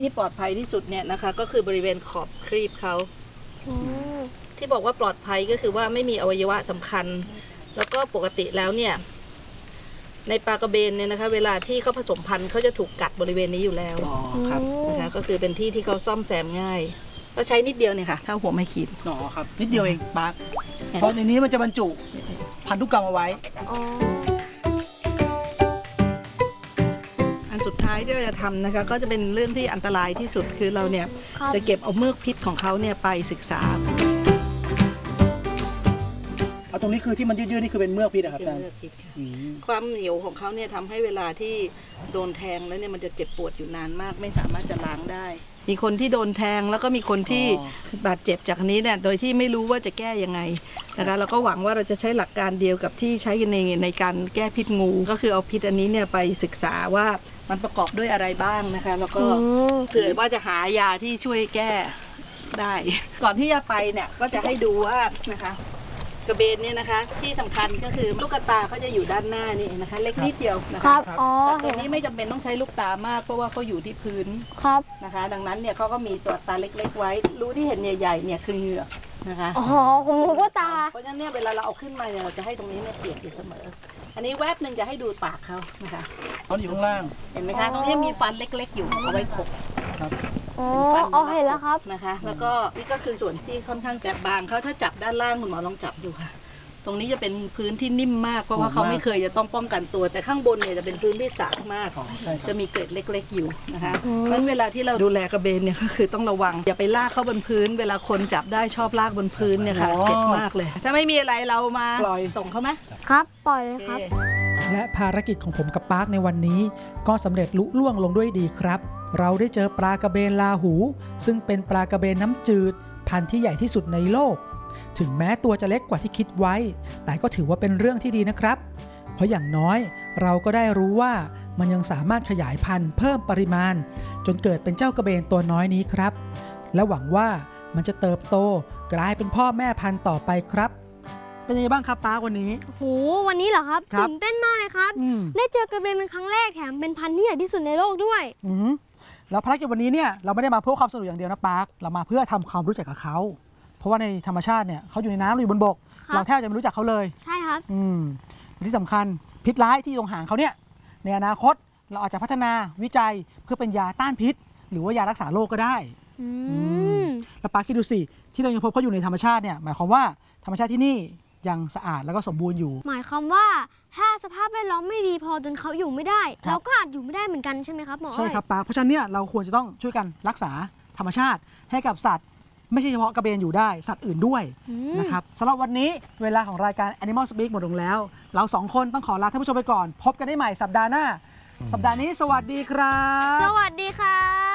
ที่ปลอดภัยที่สุดเนี่ยนะคะก็คือบริเวณขอบครีบเขาที่บอกว่าปลอดภัยก็คือว่าไม่มีอวัยวะสำคัญแล้วก็ปกติแล้วเนี่ยในปลากระเบนเนี่ยนะคะเวลาที่เขาผสมพันธุ์เขาจะถูกกัดบริเวณนี้อยู่แล้วนะคะก็คือเป็นที่ที่เขาซ่อมแซมง่ายก็ใช้นิดเดียวเนี่ยค่ะเท่าหัวไม้ขีดอ๋อครับนิดเดียวเองปาร์คเพราะในนี้มันจะบรรจุพันธุกรรมเอาไว้อันสุดท้ายที่เราจะทำนะคะก็จะเป็นเรื่องที่อันตรายที่สุดคือเราเนี่ยจะเก็บเอาเมือกพิษของเขาเนี่ยไปศึกษาเอาตรงนี้คือที่มันยืดๆนี่คือเป็นเมือกพิษนะครับอาจารย์ความเหนียวของเขาเนี่ยทำให้เวลาที่โดนแทงแล้วเนี่ยมันจะเจ็บปวดอยู่นานมากไม่สามารถจะล้างได้มีคนที่โดนแทงแล้วก็มีคนที่บาดเจ็บจากนี้เนี่ยโดยที่ไม่รู้ว่าจะแก้ยังไงนะคะเราก็หวังว่าเราจะใช้หลักการเดียวกับที่ใช้ในการแก้พิษงูก็คือเอาพิษอันนี้เนี่ยไปศึกษาว่ามันประกอบด้วยอะไรบ้างนะคะแล้วก็เผื่อว่าจะหายาที่ช่วยแก้ได้ก่อนที่จะไปเนี่ยก็จะให้ดูว่านะคะกระเบนเนี่ยนะคะที่สำคัญก็คือลูกตาเขาจะอยู่ด้านหน้านี่นะคะเล็กนิดเดียวนะคะแต่ตัวนี้ไม่จำเป็นต้องใช้ลูกตามากเพราะว่าเขาอยู่ที่พื้นนะคะดังนั้นเนี่ยเขาก็มีตัวตาเล็กๆไว้รูที่เห็นใหญ่ๆเนี่ยคือเหงือกนะคะอ๋อของหนูก็ตาเพราะฉะนั้นเนี่ยเวลาเราเอาขึ้นมาเนี่ยเราจะให้ตรงนี้เนี่ยเปียกอยู่เสมออันนี้แวบหนึ่งจะให้ดูปากเขานะคะเขาอยู่ข้างล่างเห็นไหมคะตรงนี้มีฟันเล็กๆอยู่เอาไว้ขบอ๋อเห็นแล้วครับนะคะแล้วก็นี่ก็คือส่วนที่ค่อนข้างแบบบางเขาถ้าจับด้านล่างคุณหมอลองจับดูค่ะตรงนี้จะเป็นพื้นที่นิ่มมากเพราะว่าเขาไม่เคยจะต้องป้องกันตัวแต่ข้างบนเนี่ยจะเป็นพื้นที่สากมากจะมีเกล็ดเล็กๆอยู่นะคะเพราะฉะนั้นเวลาที่เราดูแลกระเบนเนี่ยก็คือต้องระวังอย่าไปลากเข้าบนพื้นเวลาคนจับได้ชอบลากบนพื้นเนี่ยค่ะเจ็บมากเลยถ้าไม่มีอะไรเรามาส่งเขาไหมครับปล่อยเลยครับและภารกิจของผมกับปาร์คในวันนี้ก็สำเร็จลุล่วงลงด้วยดีครับเราได้เจอปลากระเบนลาหูซึ่งเป็นปลากระเบนน้ำจืดพันธุ์ที่ใหญ่ที่สุดในโลกถึงแม้ตัวจะเล็กกว่าที่คิดไว้แต่ก็ถือว่าเป็นเรื่องที่ดีนะครับเพราะอย่างน้อยเราก็ได้รู้ว่ามันยังสามารถขยายพันธุ์เพิ่มปริมาณจนเกิดเป็นเจ้ากระเบนตัวน้อยนี้ครับและหวังว่ามันจะเติบโตกลายเป็นพ่อแม่พันธุ์ต่อไปครับเป็นยังไงบ้างครับป้าวันนี้โหวันนี้เหรอครับตื่นเต้นมากเลยครับได้เจอกระเบนเป็นครั้งแรกแถมเป็นพันธุ์ที่ใหญ่ที่สุดในโลกด้วยแล้วภารกิจวันนี้เนี่ยเราไม่ได้มาเพื่อความสนุกอย่างเดียวนะปาร์คเรามาเพื่อทำความรู้จักกับเขาเพราะว่าในธรรมชาติเนี่ยเขาอยู่ในน้ำอยู่บนบกเราแทบจะไม่รู้จักเขาเลยใช่ครับที่สำคัญพิษร้ายที่ตรงหางเขาเนี่ยในอนาคตเราอาจจะพัฒนาวิจัยเพื่อเป็นยาต้านพิษหรือว่ายารักษาโรคก็ได้แล้วปาร์คคิดดูสิที่เรายังพบเขาอยู่ในธรรมชาติเนี่ยหมายความว่าธรรมชาติที่นี่ยังสะอาดแล้วก็สมบูรณ์อยู่หมายความว่าถ้าสภาพแวดล้อมไม่ดีพอจนเขาอยู่ไม่ได้เราก็อาจอยู่ไม่ได้เหมือนกันใช่ไหมครับหมอใช่ครับปาร์คเพราะฉะนั้นเนี่ยเราควรจะต้องช่วยกันรักษาธรรมชาติให้กับสัตว์ไม่ใช่เฉพาะกระเบนอยู่ได้สัตว์อื่นด้วยนะครับสำหรับวันนี้เวลาของรายการ Animal Speak หมดลงแล้วเราสองคนต้องขอลาท่านผู้ชมไปก่อนพบกันได้ใหม่สัปดาห์หน้าสัปดาห์นี้สวัสดีครับสวัสดีครับ